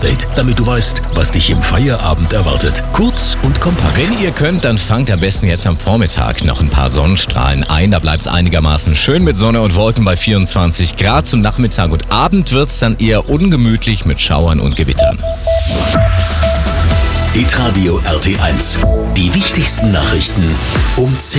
Update, damit du weißt, was dich im Feierabend erwartet. Kurz und kompakt. Wenn ihr könnt, dann fangt am besten jetzt am Vormittag noch ein paar Sonnenstrahlen ein. Da bleibt es einigermaßen schön mit Sonne und Wolken bei 24 Grad. Zum Nachmittag und Abend wird es dann eher ungemütlich mit Schauern und Gewittern. Hitradio RT1. Die wichtigsten Nachrichten um 10.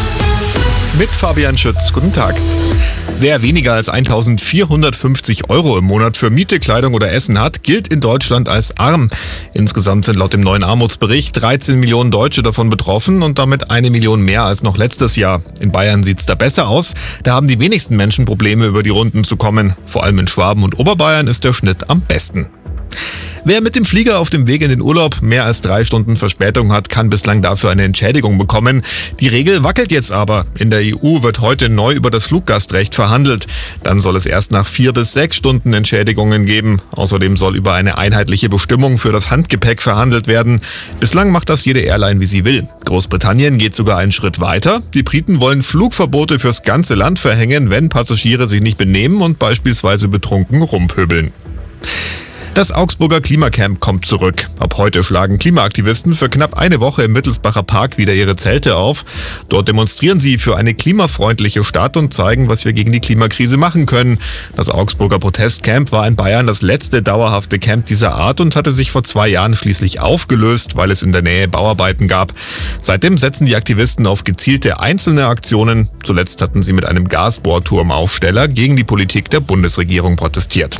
Mit Fabian Schütz. Guten Tag. Wer weniger als 1.450 € im Monat für Miete, Kleidung oder Essen hat, gilt in Deutschland als arm. Insgesamt sind laut dem neuen Armutsbericht 13 Millionen Deutsche davon betroffen und damit 1 Million mehr als noch letztes Jahr. In Bayern sieht's da besser aus. Da haben die wenigsten Menschen Probleme, über die Runden zu kommen. Vor allem in Schwaben und Oberbayern ist der Schnitt am besten. Wer mit dem Flieger auf dem Weg in den Urlaub mehr als 3 Stunden Verspätung hat, kann bislang dafür eine Entschädigung bekommen. Die Regel wackelt jetzt aber. In der EU wird heute neu über das Fluggastrecht verhandelt. Dann soll es erst nach 4 bis 6 Stunden Entschädigungen geben. Außerdem soll über eine einheitliche Bestimmung für das Handgepäck verhandelt werden. Bislang macht das jede Airline, wie sie will. Großbritannien geht sogar einen Schritt weiter. Die Briten wollen Flugverbote fürs ganze Land verhängen, wenn Passagiere sich nicht benehmen und beispielsweise betrunken rumpöbeln. Das Augsburger Klimacamp kommt zurück. Ab heute schlagen Klimaaktivisten für knapp eine Woche im Wittelsbacher Park wieder ihre Zelte auf. Dort demonstrieren sie für eine klimafreundliche Stadt und zeigen, was wir gegen die Klimakrise machen können. Das Augsburger Protestcamp war in Bayern das letzte dauerhafte Camp dieser Art und hatte sich vor 2 Jahren schließlich aufgelöst, weil es in der Nähe Bauarbeiten gab. Seitdem setzen die Aktivisten auf gezielte einzelne Aktionen. Zuletzt hatten sie mit einem Gasbohrturmaufsteller gegen die Politik der Bundesregierung protestiert.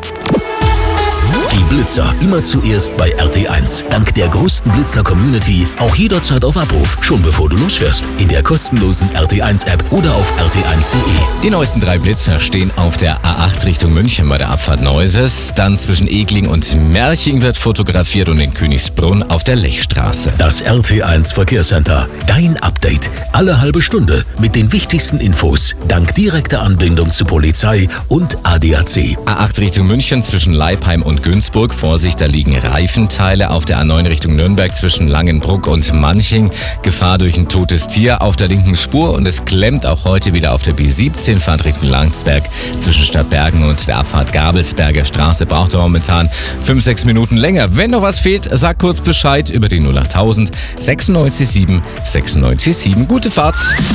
Die Blitzer immer zuerst bei RT1. Dank der größten Blitzer-Community auch jederzeit auf Abruf. Schon bevor du losfährst. In der kostenlosen RT1-App oder auf rt1.de. Die neuesten 3 Blitzer stehen auf der A8 Richtung München bei der Abfahrt Neuses. Dann zwischen Egling und Merching wird fotografiert und in Königsbrunn auf der Lechstraße. Das RT1 Verkehrscenter. Dein Update. Alle halbe Stunde mit den wichtigsten Infos. Dank direkter Anbindung zu Polizei und ADAC. A8 Richtung München zwischen Leipheim und Günzburg. Vorsicht, da liegen Reifenteile. Auf der A9 Richtung Nürnberg zwischen Langenbruck und Manching. Gefahr durch ein totes Tier auf der linken Spur. Und es klemmt auch heute wieder auf der B17 Fahrt Richtung Landsberg zwischen Stadtbergen und der Abfahrt Gabelsberger Straße. Braucht er momentan 5-6 Minuten länger. Wenn noch was fehlt, sag kurz Bescheid über die 08000 967 967. Gute Fahrt.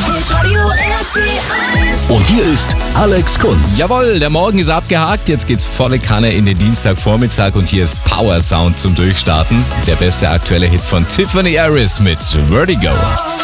Und hier ist Alex Kunz. Jawohl, der Morgen ist abgehakt. Jetzt geht's volle Kanne in den Dienstagvormittag und hier ist Power Sound zum Durchstarten. Der beste aktuelle Hit von Tiffany Harris mit Vertigo.